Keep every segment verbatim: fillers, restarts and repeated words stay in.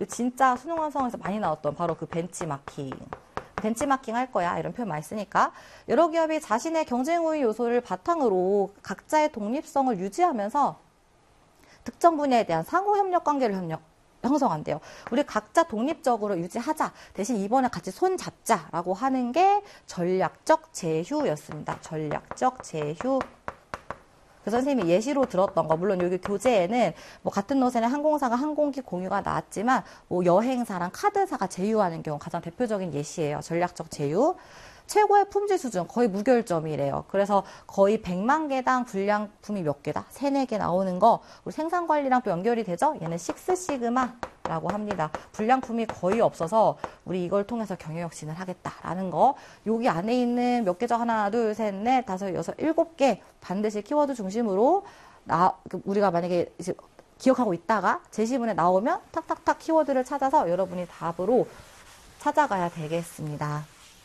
진짜 수능 완성에서 많이 나왔던 바로 그 벤치마킹. 벤치마킹 할 거야 이런 표현 많이 쓰니까 여러 기업이 자신의 경쟁 우위 요소를 바탕으로 각자의 독립성을 유지하면서 특정 분야에 대한 상호 협력 관계를 협력 형성한대요. 우리 각자 독립적으로 유지하자. 대신 이번에 같이 손 잡자라고 하는 게 전략적 제휴였습니다. 전략적 제휴. 그 선생님이 예시로 들었던 거, 물론 여기 교재에는 뭐 같은 노선의 항공사가 항공기 공유가 나왔지만 뭐 여행사랑 카드사가 제휴하는 경우 가장 대표적인 예시예요. 전략적 제휴. 최고의 품질 수준 거의 무결점이래요. 그래서 거의 백만 개당 불량품이 몇 개다? 세네 개 나오는 거 우리 생산관리랑 또 연결이 되죠? 얘는 식스시그마라고 합니다. 불량품이 거의 없어서 우리 이걸 통해서 경영혁신을 하겠다라는 거. 여기 안에 있는 몇 개죠? 하나, 둘, 셋, 넷, 다섯, 여섯, 일곱 개 반드시 키워드 중심으로 나 우리가 만약에 이제 기억하고 있다가 제시문에 나오면 탁탁탁 키워드를 찾아서 여러분이 답으로 찾아가야 되겠습니다.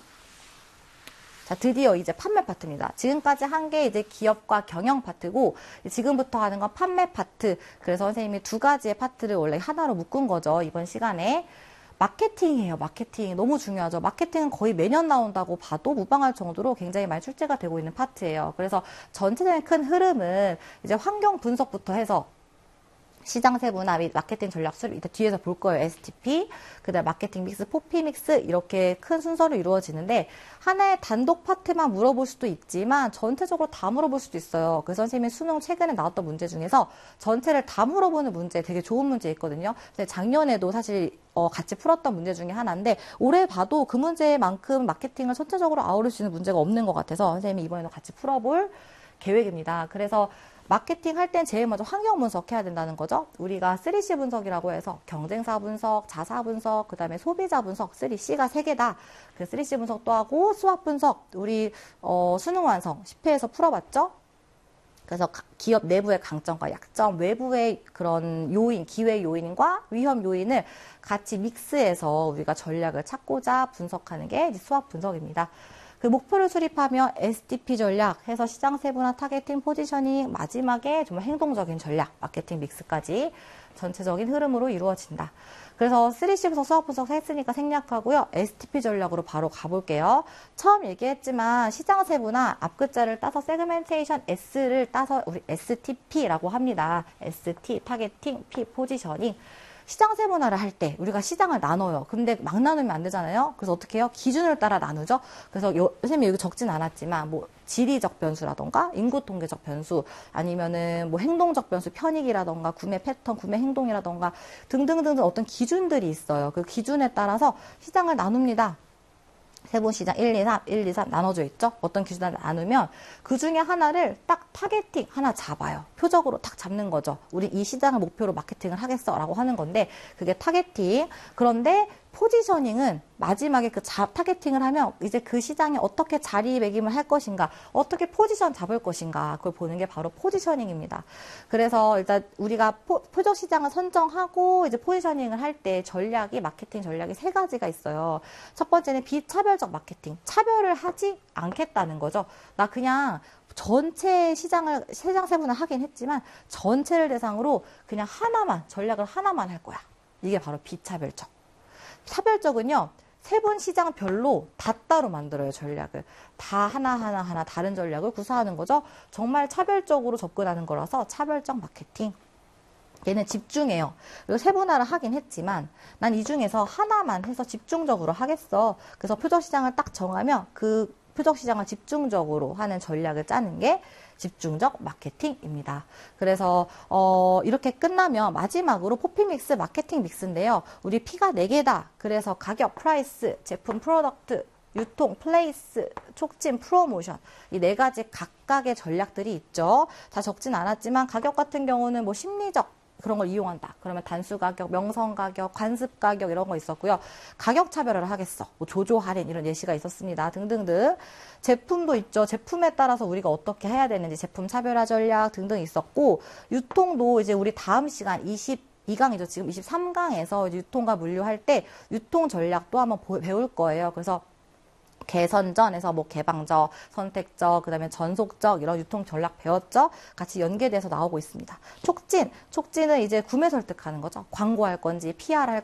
자, 드디어 이제 판매 파트입니다. 지금까지 한 게 이제 기업과 경영 파트고, 지금부터 하는 건 판매 파트. 그래서 선생님이 두 가지의 파트를 원래 하나로 묶은 거죠, 이번 시간에. 마케팅이에요, 마케팅. 너무 중요하죠. 마케팅은 거의 매년 나온다고 봐도 무방할 정도로 굉장히 많이 출제가 되고 있는 파트예요. 그래서 전체적인 큰 흐름은 이제 환경 분석부터 해서 시장 세분화 및 마케팅 전략 수립 이따 뒤에서 볼 거예요. 에스티피, 그다음 마케팅 믹스, 포피 믹스 이렇게 큰 순서로 이루어지는데 하나의 단독 파트만 물어볼 수도 있지만 전체적으로 다 물어볼 수도 있어요. 그래서 선생님이 수능 최근에 나왔던 문제 중에서 전체를 다 물어보는 문제 되게 좋은 문제 있거든요. 근데 작년에도 사실 어, 같이 풀었던 문제 중에 하나인데 올해 봐도 그 문제만큼 마케팅을 전체적으로 아우를 수 있는 문제가 없는 것 같아서 선생님이 이번에도 같이 풀어볼 계획입니다. 그래서 마케팅 할 땐 제일 먼저 환경 분석해야 된다는 거죠. 우리가 쓰리 씨 분석이라고 해서 경쟁사 분석, 자사 분석, 그 다음에 소비자 분석, 쓰리 씨가 세 개다. 그 쓰리 씨 분석도 하고 수학 분석, 우리 어, 수능 완성 십 회에서 풀어봤죠. 그래서 기업 내부의 강점과 약점, 외부의 그런 요인, 기회 요인과 위험 요인을 같이 믹스해서 우리가 전략을 찾고자 분석하는 게 이제 수학 분석입니다. 그 목표를 수립하며 에스티피 전략 해서 시장 세분화, 타겟팅, 포지셔닝, 마지막에 정말 행동적인 전략, 마케팅 믹스까지 전체적인 흐름으로 이루어진다. 그래서 쓰리 씨 분석, 수학 분석 했으니까 생략하고요. 에스티피 전략으로 바로 가볼게요. 처음 얘기했지만 시장 세분화 앞글자를 따서 세그멘테이션 S를 따서 우리 에스티피라고 합니다. 에스티, 타겟팅, P, 포지셔닝. 시장 세분화를 할 때 우리가 시장을 나눠요. 근데 막 나누면 안 되잖아요. 그래서 어떻게 해요? 기준을 따라 나누죠. 그래서 요, 선생님이 여기 적진 않았지만 뭐 지리적 변수라던가 인구 통계적 변수 아니면은 뭐 행동적 변수 편익이라던가 구매 패턴, 구매 행동이라던가 등등등 어떤 기준들이 있어요. 그 기준에 따라서 시장을 나눕니다. 세분시장 일, 이, 삼, 일, 이, 삼 나눠져 있죠? 어떤 기준을 나누면 그 중에 하나를 딱 타겟팅 하나 잡아요. 표적으로 딱 잡는 거죠. 우리 이 시장을 목표로 마케팅을 하겠어 라고 하는 건데 그게 타겟팅. 그런데 포지셔닝은 마지막에 그 자, 타겟팅을 하면 이제 그 시장에 어떻게 자리매김을 할 것인가, 어떻게 포지션 잡을 것인가, 그걸 보는 게 바로 포지셔닝입니다. 그래서 일단 우리가 포, 표적 시장을 선정하고 이제 포지셔닝을 할 때 전략이, 마케팅 전략이 세 가지가 있어요. 첫 번째는 비차별적 마케팅. 차별을 하지 않겠다는 거죠. 나 그냥 전체 시장을, 시장 세분화 하긴 했지만 전체를 대상으로 그냥 하나만, 전략을 하나만 할 거야. 이게 바로 비차별적. 차별적은요, 세분 시장별로 다 따로 만들어요, 전략을. 다 하나하나 하나 다른 전략을 구사하는 거죠. 정말 차별적으로 접근하는 거라서 차별적 마케팅. 얘는 집중해요. 그리고 세분화를 하긴 했지만 난 이 중에서 하나만 해서 집중적으로 하겠어. 그래서 표적 시장을 딱 정하면 그 표적 시장을 집중적으로 하는 전략을 짜는 게 집중적 마케팅입니다. 그래서 어, 이렇게 끝나면 마지막으로 포피 믹스, 마케팅 믹스인데요. 우리 P가 네 개다. 그래서 가격, 프라이스, 제품, 프로덕트, 유통, 플레이스, 촉진, 프로모션 이 네 가지 각각의 전략들이 있죠. 다 적진 않았지만 가격 같은 경우는 뭐 심리적 그런 걸 이용한다. 그러면 단수 가격, 명성 가격, 관습 가격 이런 거 있었고요. 가격 차별화를 하겠어. 뭐 조조 할인 이런 예시가 있었습니다. 등등등. 제품도 있죠. 제품에 따라서 우리가 어떻게 해야 되는지 제품 차별화 전략 등등 있었고 유통도 이제 우리 다음 시간 이십이 강이죠. 지금 이십삼 강에서 유통과 물류할 때 유통 전략도 한번 배울 거예요. 그래서 개선전에서 뭐 개방적, 선택적, 그 다음에 전속적 이런 유통 전략 배웠죠? 같이 연계돼서 나오고 있습니다. 촉진, 촉진은 이제 구매 설득하는 거죠. 광고할 건지, 피알 할